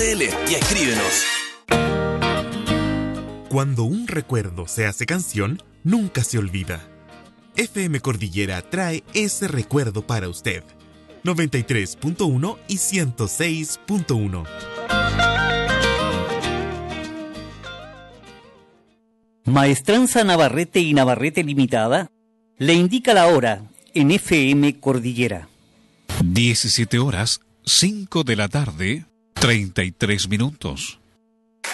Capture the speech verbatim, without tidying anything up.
Y escríbenos. Cuando un recuerdo se hace canción, nunca se olvida. F M Cordillera trae ese recuerdo para usted. noventa y tres punto uno y ciento seis punto uno. Maestranza Navarrete y Navarrete Limitada le indica la hora en F M Cordillera. diecisiete horas, cinco de la tarde, treinta y tres minutos.